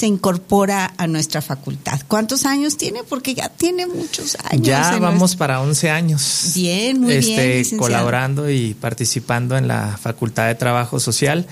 se incorpora a nuestra facultad. ¿Cuántos años tiene? Porque ya tiene muchos años. Ya vamos para 11 años. Bien, muy bien, licenciado. Colaborando y participando en la Facultad de Trabajo Social.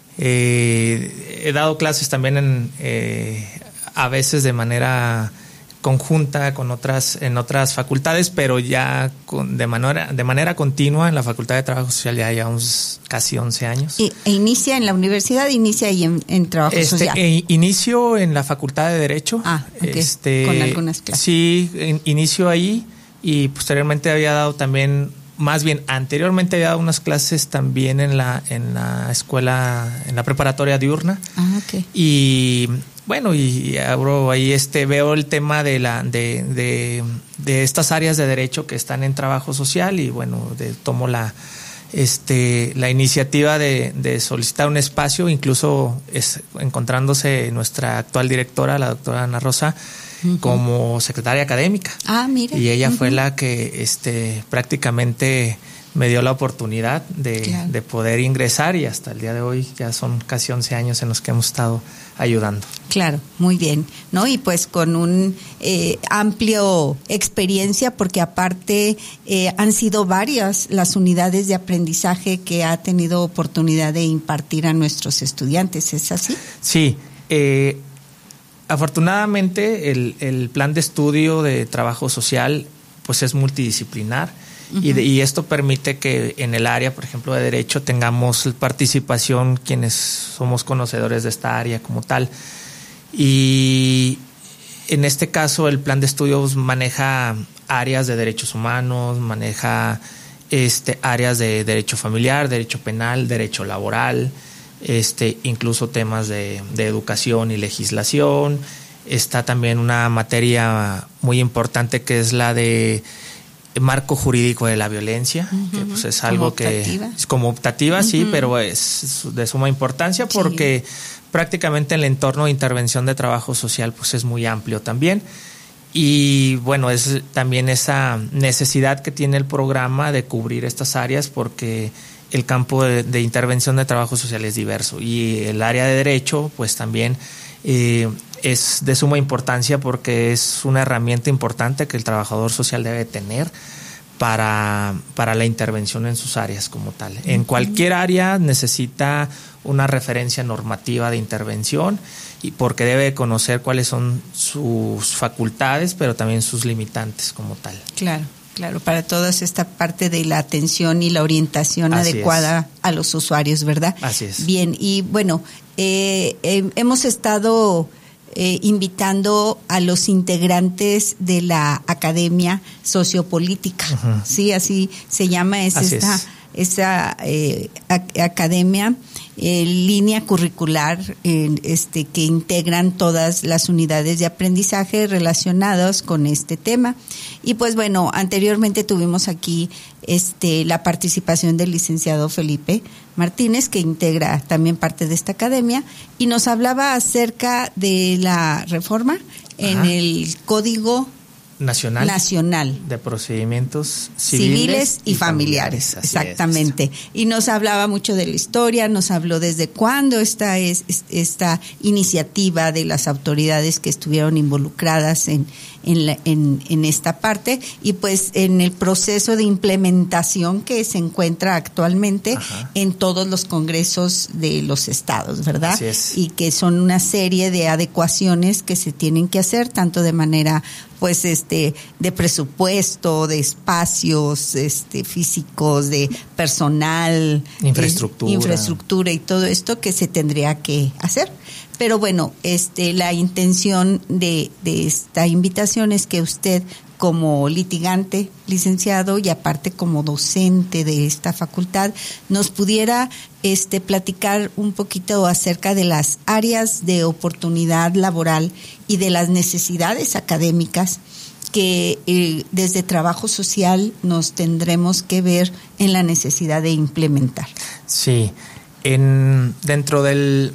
He dado clases también a veces de manera conjunta en otras facultades, pero ya de manera continua en la Facultad de Trabajo Social ya llevamos casi 11 años. ¿E inicia en la universidad, inicia ahí en Trabajo Social? Inicio en la Facultad de Derecho. Okay. Con algunas clases. Sí, inicio ahí y posteriormente había dado también, más bien anteriormente había dado unas clases también en la escuela, en la preparatoria diurna. Okay. Y bueno, y abro ahí veo el tema de estas áreas de derecho que están en trabajo social y bueno, tomo la iniciativa de solicitar un espacio, incluso encontrándose nuestra actual directora, la doctora Ana Rosa, como secretaria académica. Mira. Y ella fue la que prácticamente me dio la oportunidad de poder ingresar y hasta el día de hoy ya son casi 11 años en los que hemos estado ayudando. Claro, muy bien, ¿no? Y pues con un amplio experiencia, porque aparte han sido varias las unidades de aprendizaje que ha tenido oportunidad de impartir a nuestros estudiantes, ¿es así? Sí, afortunadamente el plan de estudio de trabajo social pues es multidisciplinar. Y esto permite que en el área, por ejemplo, de derecho, tengamos participación quienes somos conocedores de esta área como tal. Y en este caso, el plan de estudios maneja áreas de derechos humanos, maneja áreas de derecho familiar, derecho penal, derecho laboral, incluso temas de educación y legislación. Está también una materia muy importante que es la de marco jurídico de la violencia, que pues es algo que es como optativa, sí, pero es de suma importancia porque prácticamente el entorno de intervención de trabajo social pues es muy amplio también. Y bueno, es también esa necesidad que tiene el programa de cubrir estas áreas porque el campo de intervención de trabajo social es diverso y el área de derecho pues también es de suma importancia porque es una herramienta importante que el trabajador social debe tener para la intervención en sus áreas como tal. En cualquier área necesita una referencia normativa de intervención y porque debe conocer cuáles son sus facultades, pero también sus limitantes como tal. Claro, para toda esta parte de la atención y la orientación adecuada a los usuarios, ¿verdad? Así es. Bien, y bueno, hemos estado invitando a los integrantes de la Academia Sociopolítica, sí, así se llama, esa academia, línea curricular que integran todas las unidades de aprendizaje relacionadas con este tema. Y pues bueno, anteriormente tuvimos aquí la participación del licenciado Felipe Martínez, que integra también parte de esta academia, y nos hablaba acerca de la reforma en el Código Nacional de Procedimientos Civiles y Familiares. Exactamente. Y nos hablaba mucho de la historia, nos habló desde cuándo esta iniciativa de las autoridades que estuvieron involucradas en esta parte y pues en el proceso de implementación que se encuentra actualmente en todos los congresos de los estados, ¿verdad? Así es. Y que son una serie de adecuaciones que se tienen que hacer tanto de manera pues de presupuesto, de espacios físicos, de personal, infraestructura y todo esto que se tendría que hacer. Pero bueno, la intención de esta invitación es que usted, como litigante, licenciado, y aparte como docente de esta facultad, nos pudiera platicar un poquito acerca de las áreas de oportunidad laboral y de las necesidades académicas que desde trabajo social nos tendremos que ver en la necesidad de implementar. Sí, dentro de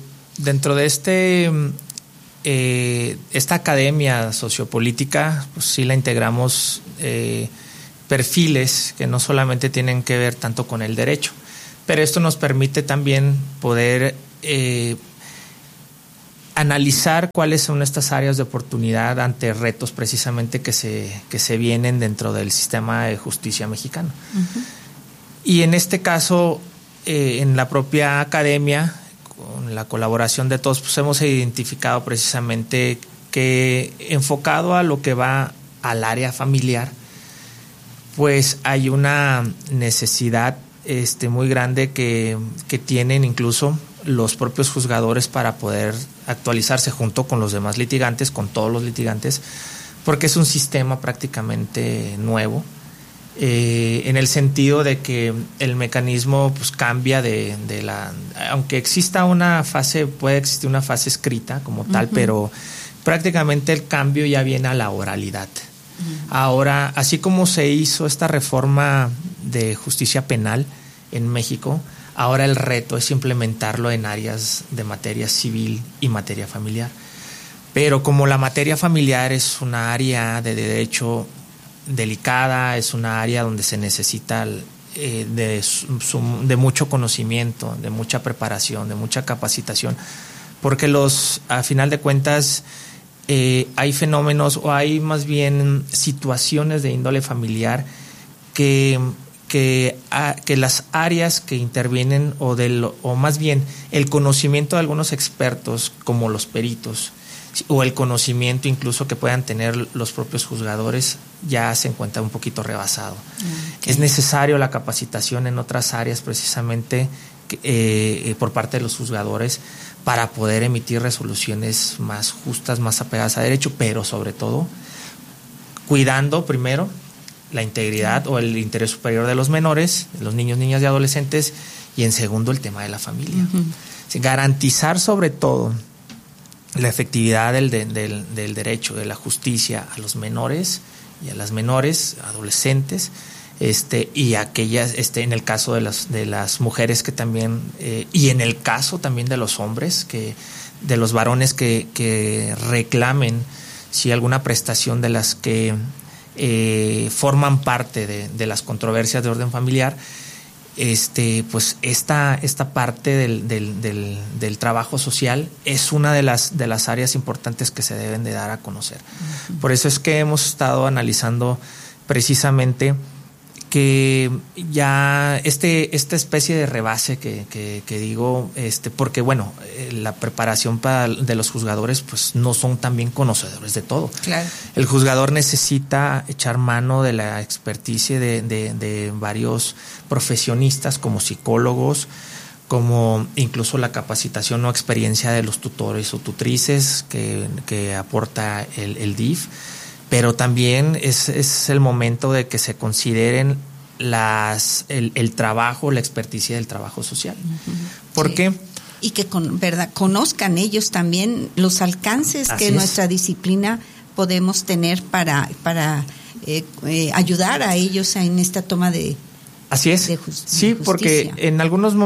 esta academia sociopolítica, pues sí la integramos perfiles que no solamente tienen que ver tanto con el derecho, pero esto nos permite también poder analizar cuáles son estas áreas de oportunidad ante retos precisamente que se vienen dentro del sistema de justicia mexicano. Uh-huh. Y en este caso, en la propia academia, con la colaboración de todos, pues hemos identificado precisamente que enfocado a lo que va al área familiar, pues hay una necesidad muy grande que tienen incluso los propios juzgadores para poder actualizarse junto con los demás litigantes, con todos los litigantes, porque es un sistema prácticamente nuevo, en el sentido de que el mecanismo pues cambia aunque exista una fase, puede existir una fase escrita como tal, uh-huh. pero prácticamente el cambio ya viene a la oralidad. Uh-huh. Ahora, así como se hizo esta reforma de justicia penal en México, ahora el reto es implementarlo en áreas de materia civil y materia familiar. Pero como la materia familiar es una área de derecho delicada, es una área donde se necesita de mucho conocimiento, de mucha preparación, de mucha capacitación, porque a final de cuentas hay fenómenos o hay más bien situaciones de índole familiar que las áreas que intervienen o más bien el conocimiento de algunos expertos como los peritos o el conocimiento incluso que puedan tener los propios juzgadores ya se encuentra un poquito rebasado. Okay. Es necesario la capacitación en otras áreas precisamente por parte de los juzgadores para poder emitir resoluciones más justas, más apegadas a derecho, pero sobre todo cuidando primero la integridad o el interés superior de los menores, de los niños, niñas y adolescentes, y en segundo el tema de la familia. Uh-huh. Garantizar sobre todo la efectividad del derecho, de la justicia a los menores y a las menores, adolescentes, y aquellas, en el caso de las mujeres que también, y en el caso también de los hombres, de los varones que reclamen si alguna prestación de las que forman parte de las controversias de orden familiar, pues esta parte del trabajo social es una de las áreas importantes que se deben de dar a conocer. Uh-huh. Por eso es que hemos estado analizando precisamente que ya esta especie de rebase que digo, porque bueno, la preparación de los juzgadores pues no son tan bien conocedores de todo. Claro. El juzgador necesita echar mano de la experticia de varios profesionistas como psicólogos, como incluso la capacitación o experiencia de los tutores o tutrices que aporta el DIF. Pero también es el momento de que se consideren el trabajo, la experticia del trabajo social. Uh-huh. ¿Por qué? Y que conozcan ellos también los alcances que nuestra disciplina podemos tener para ayudar a ellos en esta toma de Así es. Sí, porque en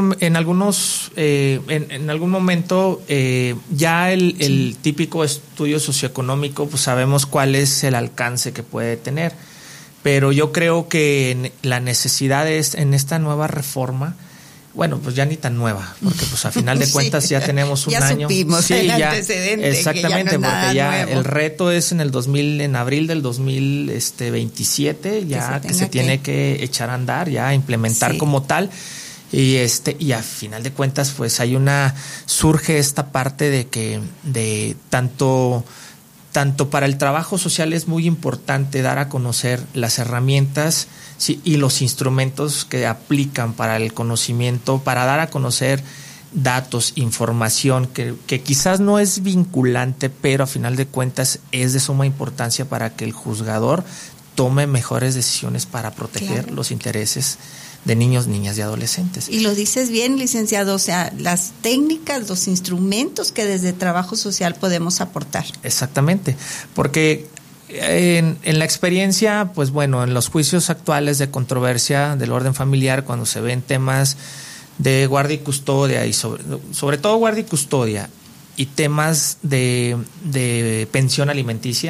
algún momento ya el típico estudio socioeconómico, pues sabemos cuál es el alcance que puede tener. Pero yo creo que la necesidad es en esta nueva reforma, bueno, pues ya ni tan nueva, porque pues a final de cuentas ya tenemos un año. Supimos el antecedente. Exactamente, que ya no es porque ya nuevo. El reto es en abril del 2027, ya que se tiene que echar a andar, ya implementar como tal. Y a final de cuentas, pues surge esta parte de que tanto para el trabajo social es muy importante dar a conocer las herramientas y los instrumentos que aplican para el conocimiento, para dar a conocer datos, información que quizás no es vinculante, pero a final de cuentas es de suma importancia para que el juzgador tome mejores decisiones para proteger los intereses de niños, niñas y adolescentes. Y lo dices bien, licenciado, o sea, las técnicas, los instrumentos que desde trabajo social podemos aportar. Exactamente, porque en la experiencia, pues bueno, en los juicios actuales de controversia del orden familiar, cuando se ven temas de guardia y custodia, y sobre todo guardia y custodia, y temas de pensión alimenticia,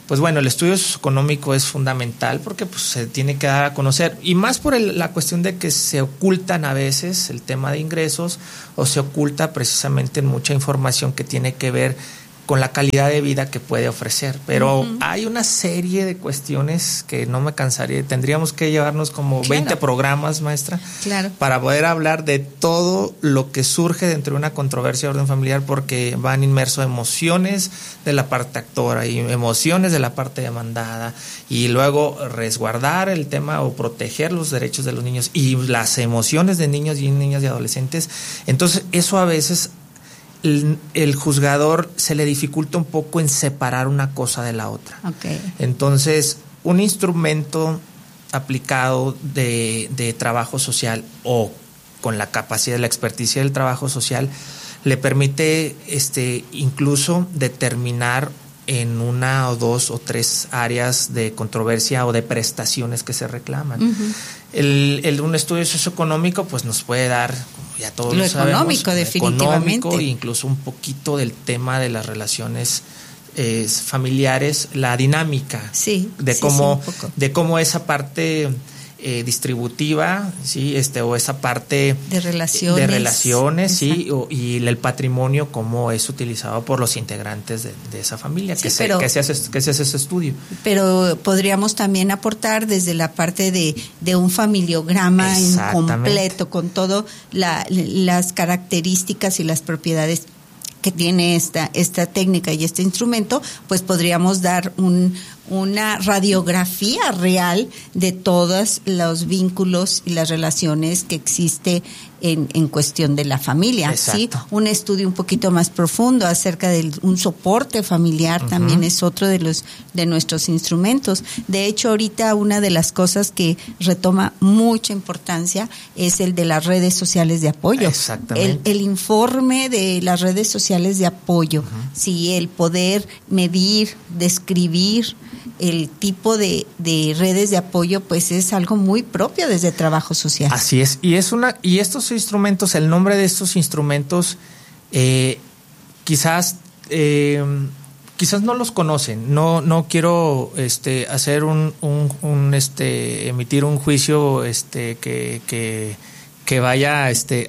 pues bueno, el estudio socioeconómico es fundamental porque pues se tiene que dar a conocer, y más por la cuestión de que se ocultan a veces el tema de ingresos, o se oculta precisamente mucha información que tiene que ver con la calidad de vida que puede ofrecer. Pero hay una serie de cuestiones que no me cansaría. Tendríamos que llevarnos como 20 programas, maestra, para poder hablar de todo lo que surge dentro de una controversia de orden familiar, porque van inmersos emociones de la parte actora y emociones de la parte demandada, y luego resguardar el tema o proteger los derechos de los niños y las emociones de niños y niñas y adolescentes. Entonces, eso a veces el juzgador se le dificulta un poco en separar una cosa de la otra. Entonces, un instrumento aplicado de trabajo social, o con la capacidad, la experticia del trabajo social, le permite incluso determinar en una o dos o tres áreas de controversia o de prestaciones que se reclaman. Un estudio socioeconómico pues nos puede dar, ya todos lo sabemos, económico, definitivamente. Económico, e incluso un poquito del tema de las relaciones familiares, la dinámica de cómo esa parte distributiva, sí, o esa parte de relaciones, sí, y el patrimonio, cómo es utilizado por los integrantes de esa familia, que se hace ese estudio. Pero podríamos también aportar desde la parte de un familiograma incompleto, con todo las características y las propiedades que tiene esta técnica y este instrumento, pues podríamos dar una radiografía real de todos los vínculos y las relaciones que existe en cuestión de la familia. ¿Sí? Un estudio un poquito más profundo acerca de un soporte familiar también es otro de nuestros instrumentos. De hecho, ahorita una de las cosas que retoma mucha importancia es el de las redes sociales de apoyo. Exactamente. El informe de las redes sociales de apoyo, sí, el poder medir, describir el tipo de redes de apoyo, pues es algo muy propio desde trabajo social. Así es, y estos instrumentos, el nombre de estos instrumentos, quizás no los conocen. No quiero hacer emitir un juicio que vaya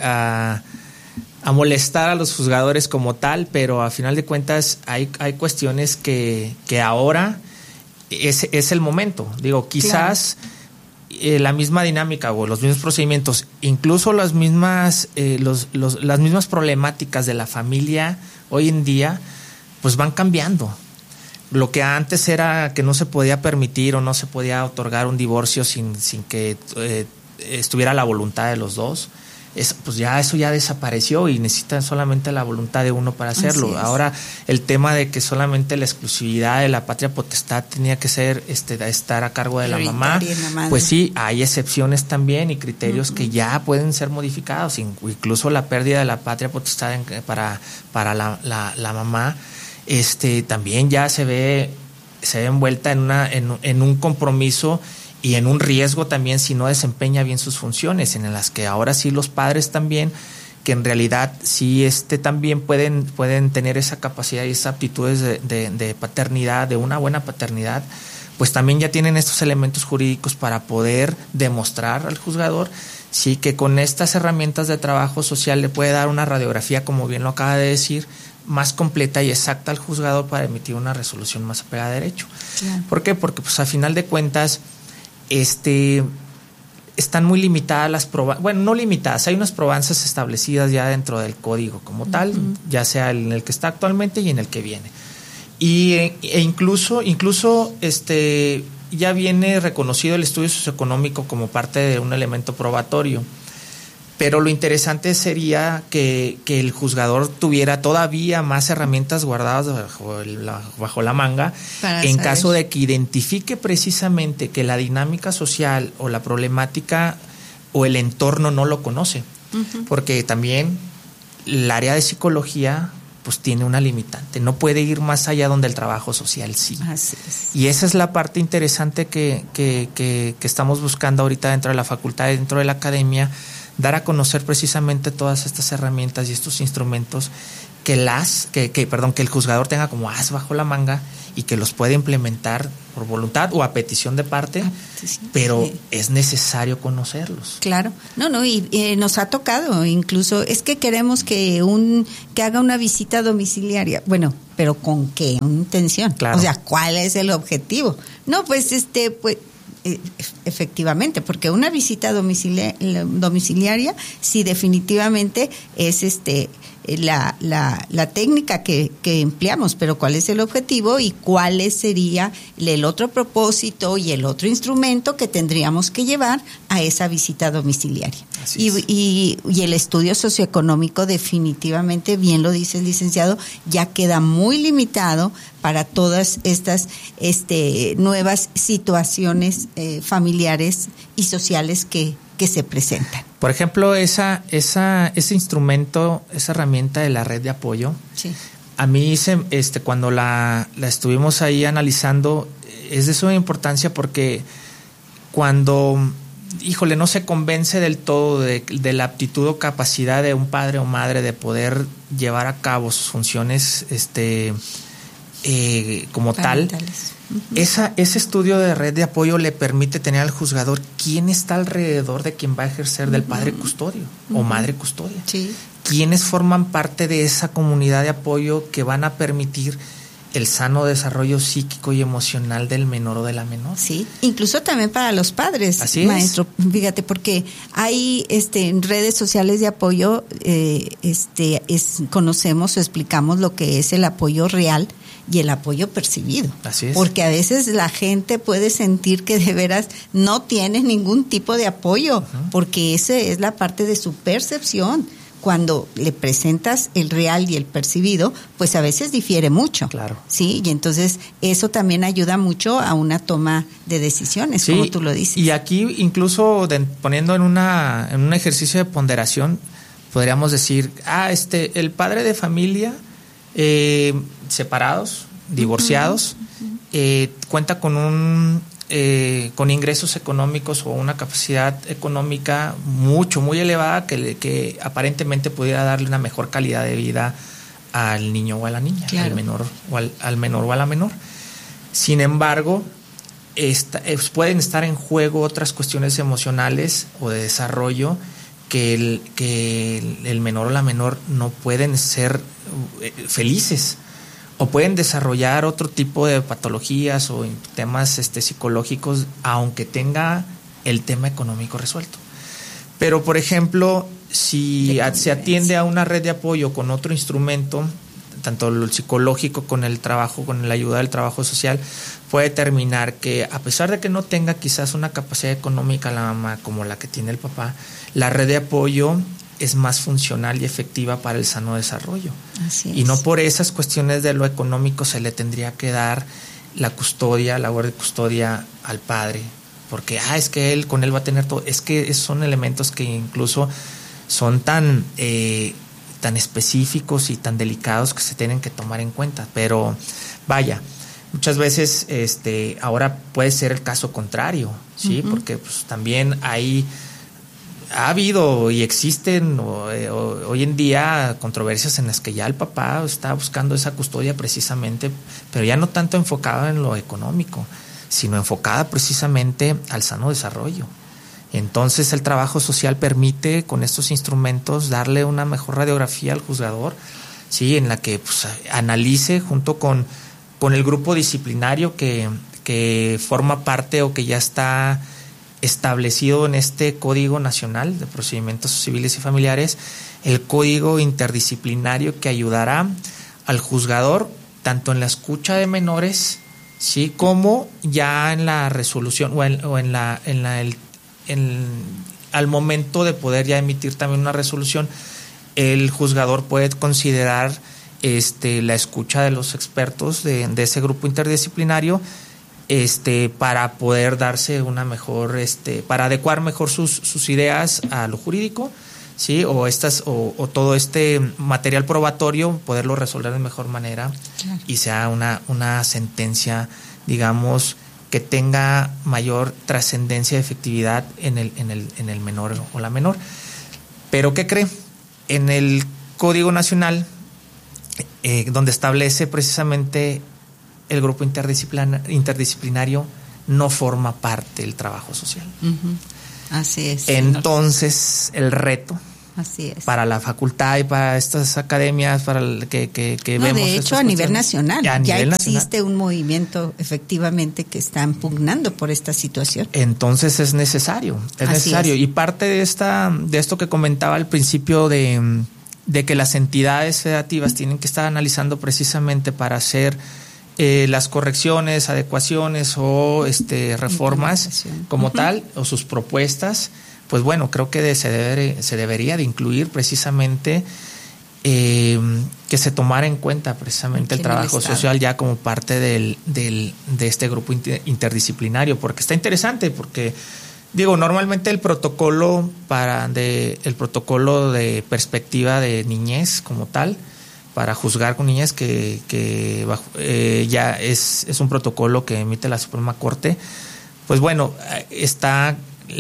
a molestar a los juzgadores como tal, pero a final de cuentas hay cuestiones que ahora es el momento. Digo, quizás la misma dinámica o los mismos procedimientos, incluso las mismas problemáticas de la familia hoy en día, pues van cambiando. Lo que antes era que no se podía permitir o no se podía otorgar un divorcio sin que estuviera la voluntad de los dos, pues eso ya desapareció y necesitan solamente la voluntad de uno para hacerlo. Ahora el tema de que solamente la exclusividad de la patria potestad tenía que ser estar a cargo de la mamá, pues sí, hay excepciones también y criterios que ya pueden ser modificados, incluso la pérdida de la patria potestad para la mamá también ya se ve envuelta en un compromiso y en un riesgo también si no desempeña bien sus funciones, en las que ahora sí los padres también, que en realidad sí también pueden tener esa capacidad y esas aptitudes de paternidad, de una buena paternidad, pues también ya tienen estos elementos jurídicos para poder demostrar al juzgador sí que con estas herramientas de trabajo social le puede dar una radiografía, como bien lo acaba de decir, más completa y exacta al juzgador para emitir una resolución más apegada a derecho. Claro. ¿Por qué? Porque pues a final de cuentas están muy limitadas las no limitadas, hay unas probanzas establecidas ya dentro del código como tal, ya sea en el que está actualmente y en el que viene. E incluso ya viene reconocido el estudio socioeconómico como parte de un elemento probatorio. Pero lo interesante sería que el juzgador tuviera todavía más herramientas guardadas bajo la manga en caso de que identifique precisamente que la dinámica social o la problemática o el entorno no lo conoce. Porque también el área de psicología pues tiene una limitante, no puede ir más allá donde el trabajo social sí. Así es. Y esa es la parte interesante que estamos buscando ahorita dentro de la facultad, dentro de la academia, dar a conocer precisamente todas estas herramientas y estos instrumentos que el juzgador tenga como as bajo la manga y que los puede implementar por voluntad o a petición de parte, pero es necesario conocerlos. Claro, y nos ha tocado, incluso es que queremos que haga una visita domiciliaria. Bueno, pero ¿con qué intención? Claro. O sea, ¿cuál es el objetivo? No, pues efectivamente, porque una visita domiciliaria sí definitivamente es la técnica que empleamos, pero ¿cuál es el objetivo y cuál sería el otro propósito y el otro instrumento que tendríamos que llevar a esa visita domiciliaria? Y el estudio socioeconómico definitivamente, bien lo dice el licenciado, ya queda muy limitado para todas estas nuevas situaciones familiares y sociales que se presentan. Por ejemplo, ese instrumento, esa herramienta de la red de apoyo, sí. A mí cuando la estuvimos ahí analizando, es de suma importancia porque cuando, no se convence del todo de la aptitud o capacidad de un padre o madre de poder llevar a cabo sus funciones como tal, ese estudio de red de apoyo le permite tener al juzgador quién está alrededor de quien va a ejercer del padre custodio o madre custodia. Sí. Quiénes forman parte de esa comunidad de apoyo que van a permitir el sano desarrollo psíquico y emocional del menor o de la menor. Sí, incluso también para los padres, así maestro. Fíjate, porque hay en redes sociales de apoyo, conocemos o explicamos lo que es el apoyo real y el apoyo percibido. Así es. Porque a veces la gente puede sentir que de veras no tiene ningún tipo de apoyo, porque esa es la parte de su percepción. Cuando le presentas el real y el percibido, pues a veces difiere mucho. Claro. Sí, y entonces eso también ayuda mucho a una toma de decisiones, sí, como tú lo dices. Y aquí incluso poniendo en un ejercicio de ponderación, podríamos decir, el padre de familia, separados, divorciados, cuenta con con ingresos económicos o una capacidad económica muy elevada que aparentemente pudiera darle una mejor calidad de vida al niño o a la niña, claro, al menor o a la menor. Sin embargo, pueden estar en juego otras cuestiones emocionales o de desarrollo que el menor o la menor no pueden ser felices, o pueden desarrollar otro tipo de patologías o temas psicológicos, aunque tenga el tema económico resuelto. Pero, por ejemplo, si se atiende a una red de apoyo con otro instrumento, tanto el psicológico con el trabajo, con la ayuda del trabajo social, puede determinar que, a pesar de que no tenga quizás una capacidad económica la mamá como la que tiene el papá, la red de apoyo es más funcional y efectiva para el sano desarrollo. Así es. Y no por esas cuestiones de lo económico se le tendría que dar la labor de custodia al padre, porque es que con él va a tener todo. Es que son elementos que incluso son tan específicos y tan delicados que se tienen que tomar en cuenta. Pero vaya, muchas veces ahora puede ser el caso contrario, ¿sí? Porque pues también ha habido y existen hoy en día controversias en las que ya el papá está buscando esa custodia precisamente, pero ya no tanto enfocada en lo económico, sino enfocada precisamente al sano desarrollo. Entonces el trabajo social permite con estos instrumentos darle una mejor radiografía al juzgador, ¿sí? En la que pues, analice junto con el grupo disciplinario que forma parte o que ya está establecido en este Código Nacional de Procedimientos Civiles y Familiares, el código interdisciplinario que ayudará al juzgador tanto en la escucha de menores, sí, como ya en la resolución al momento de poder ya emitir también una resolución. El juzgador puede considerar la escucha de los expertos de ese grupo interdisciplinario para poder darse una mejor, para adecuar mejor sus ideas a lo jurídico, ¿sí? O todo este material probatorio, poderlo resolver de mejor manera, claro, y sea una sentencia, digamos, que tenga mayor trascendencia y efectividad en el menor o la menor. Pero ¿qué cree? En el Código Nacional donde establece precisamente el grupo interdisciplinario no forma parte del trabajo social. Así es. Entonces, el reto Así es. para la facultad y para estas academias, para el que vemos. De hecho, a nivel nacional, ya existe nacional un movimiento efectivamente que está impugnando por esta situación. Entonces es necesario. Y parte de esto que comentaba al principio de que las entidades federativas tienen que estar analizando precisamente para hacer las correcciones, adecuaciones o reformas como tal, o sus propuestas. Pues bueno, creo que se debería de incluir precisamente que se tomara en cuenta precisamente el trabajo social ya como parte de este grupo interdisciplinario, porque está interesante, porque normalmente el protocolo de perspectiva de niñez como tal, para juzgar con niñez ya es un protocolo que emite la Suprema Corte, pues bueno, está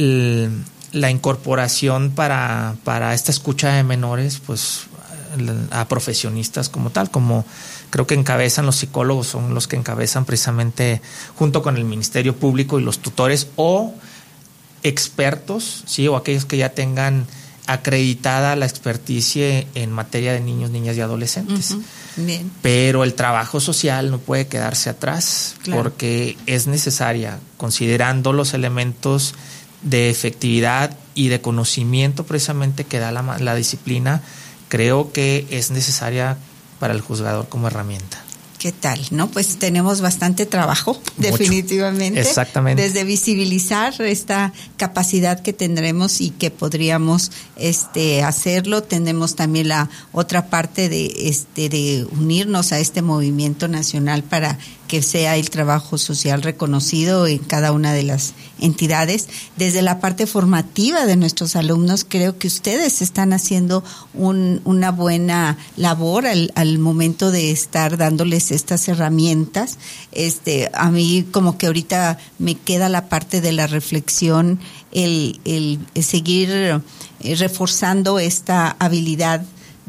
la incorporación para esta escucha de menores, pues a profesionistas como tal, como creo que encabezan los psicólogos, son los que encabezan precisamente junto con el Ministerio Público y los tutores o expertos, sí, o aquellos que ya tengan acreditada la experticia en materia de niños, niñas y adolescentes. Bien. Pero el trabajo social no puede quedarse atrás, porque es necesaria, considerando los elementos de efectividad y de conocimiento precisamente que da la disciplina. Creo que es necesaria para el juzgador como herramienta. ¿Qué tal? ¿No? Pues tenemos bastante trabajo, definitivamente. Exactamente. Desde visibilizar esta capacidad que tendremos y que podríamos hacerlo. Tenemos también la otra parte de unirnos a este movimiento nacional para que sea el trabajo social reconocido en cada una de las entidades. Desde la parte formativa de nuestros alumnos, creo que ustedes están haciendo una buena labor al momento de estar dándoles estas herramientas. A mí como que ahorita me queda la parte de la reflexión, el seguir reforzando esta habilidad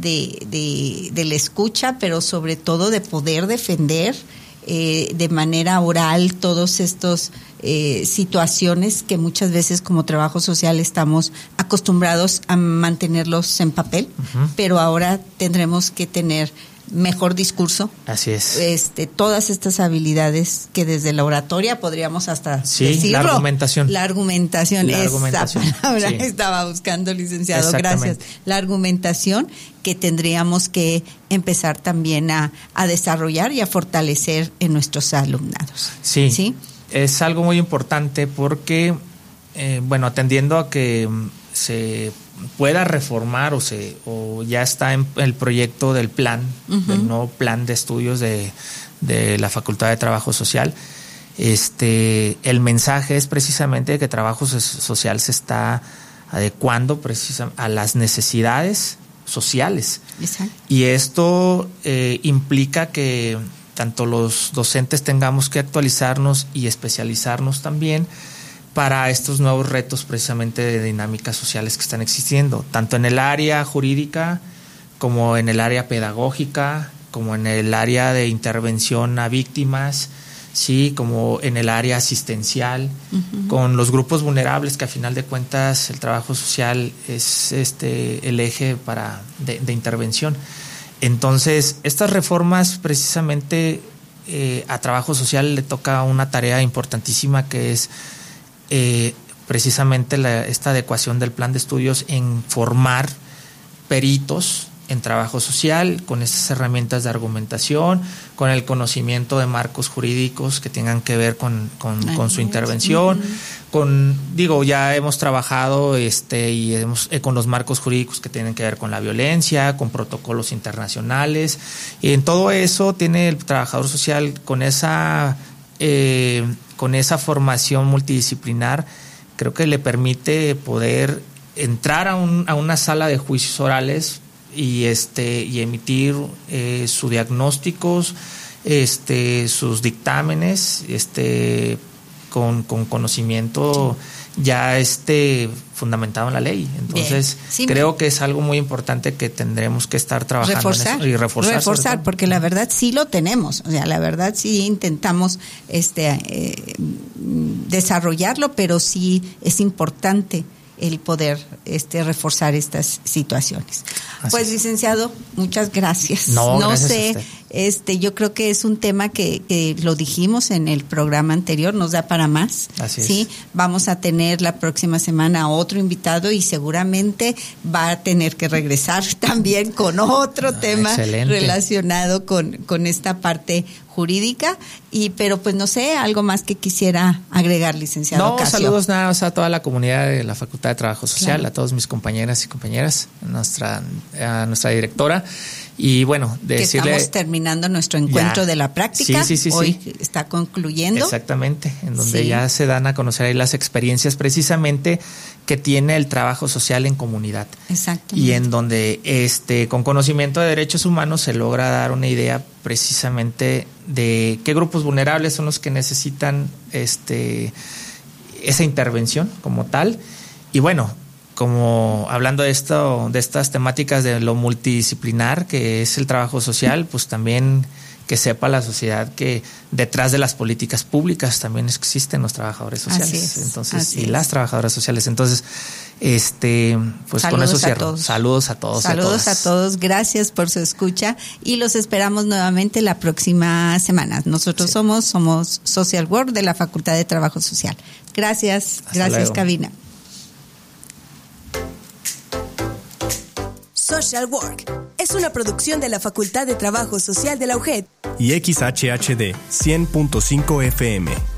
de la escucha, pero sobre todo de poder defender de manera oral todos estos situaciones que muchas veces como trabajo social estamos acostumbrados a mantenerlos en papel, pero ahora tendremos que tener mejor discurso. Así es. Todas estas habilidades que desde la oratoria podríamos hasta decirlo. La argumentación. Esa palabra estaba buscando, licenciado. Gracias. La argumentación que tendríamos que empezar también a desarrollar y a fortalecer en nuestros alumnados. Sí. Es algo muy importante porque, atendiendo a que se pueda reformar o ya está en el proyecto del del nuevo plan de estudios de la Facultad de Trabajo Social, el mensaje es precisamente que trabajo social se está adecuando precisamente a las necesidades sociales. Exacto. Y esto implica que tanto los docentes tengamos que actualizarnos y especializarnos también para estos nuevos retos precisamente de dinámicas sociales que están existiendo, tanto en el área jurídica como en el área pedagógica, como en el área de intervención a víctimas, sí, como en el área asistencial, con los grupos vulnerables, que a final de cuentas el trabajo social es el eje de intervención. Entonces, estas reformas precisamente a trabajo social le toca una tarea importantísima, que es precisamente esta adecuación del plan de estudios en formar peritos en trabajo social, con esas herramientas de argumentación, con el conocimiento de marcos jurídicos que tengan que ver con su intervención, ya hemos trabajado con los marcos jurídicos que tienen que ver con la violencia, con protocolos internacionales, y en todo eso tiene el trabajador social con esa formación multidisciplinar. Creo que le permite poder entrar a una sala de juicios orales y emitir sus diagnósticos, sus dictámenes, con conocimiento ya fundamentado en la ley. Entonces, sí, creo que es algo muy importante que tendremos que estar trabajando en eso y reforzar, porque la verdad sí lo tenemos, o sea, la verdad sí intentamos desarrollarlo, pero sí es importante el poder reforzar estas situaciones. Así pues, licenciado, muchas gracias. No gracias sé, yo creo que es un tema que lo dijimos en el programa anterior, nos da para más. Así ¿sí? es. Vamos a tener la próxima semana otro invitado y seguramente va a tener que regresar también con otro tema excelente. Relacionado con esta parte jurídica, pero pues no sé, algo más que quisiera agregar, licenciado No, Casio. Saludos nada más a toda la comunidad de la Facultad de Trabajo Social, claro. A todos mis compañeras y compañeras, a nuestra directora. Y bueno, decirle... Que estamos terminando nuestro encuentro de la práctica. Sí. Hoy está concluyendo. Exactamente, en donde ya se dan a conocer ahí las experiencias precisamente que tiene el trabajo social en comunidad. Exactamente. Y en donde con conocimiento de derechos humanos se logra dar una idea precisamente de qué grupos vulnerables son los que necesitan esa intervención como tal. Y bueno, como hablando de estas temáticas de lo multidisciplinar que es el trabajo social, pues también que sepa la sociedad que detrás de las políticas públicas también existen los trabajadores sociales. Entonces, las trabajadoras sociales. Entonces, pues saludos con eso cierro. Todos. Saludos a todos. Saludos a todos. Gracias por su escucha y los esperamos nuevamente la próxima semana. Nosotros somos Social Work de la Facultad de Trabajo Social. Gracias. Gracias, luego. cabina. Social Work es una producción de la Facultad de Trabajo Social de la UJED y XHHD 100.5 FM.